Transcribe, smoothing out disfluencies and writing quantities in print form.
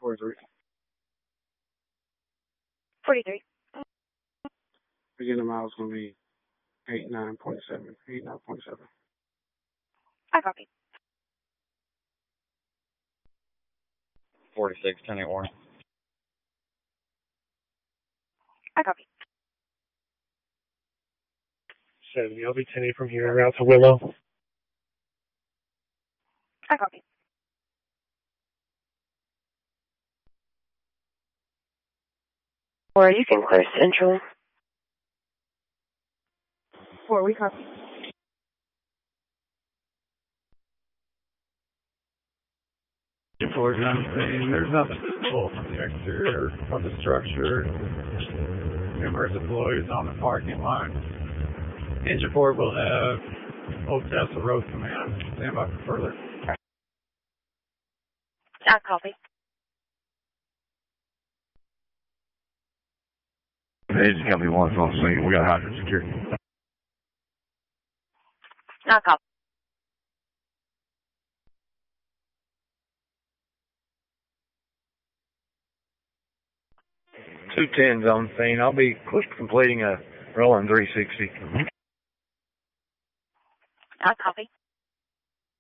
43. 43. Beginning miles going to be 89.7. 89.7. I copy. 46, 10-8 warning. I copy. 70, I'll be 10-8 from here, out to Willow. I copy. Or you can clear Central. 4, we copy. There's nothing visible from the exterior of the structure. Numerous employees on the parking lot. Engine Port will have Odessa Road Command. Stand by for further. I copy. Agent Company 1's on scene. We got hydrant security. I copy. Two 10s on scene. I'll be close to completing a rolling 360. I copy.